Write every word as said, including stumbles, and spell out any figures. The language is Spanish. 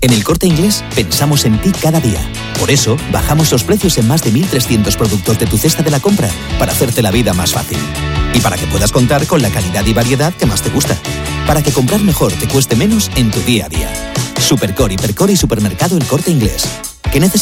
En El Corte Inglés pensamos en ti cada día. Por eso, bajamos los precios en más de mil trescientos productos de tu cesta de la compra para hacerte la vida más fácil. Y para que puedas contar con la calidad y variedad que más te gusta. Para que comprar mejor te cueste menos en tu día a día. Supercore, Hipercore y Supermercado El Corte Inglés. ¿Qué necesitas?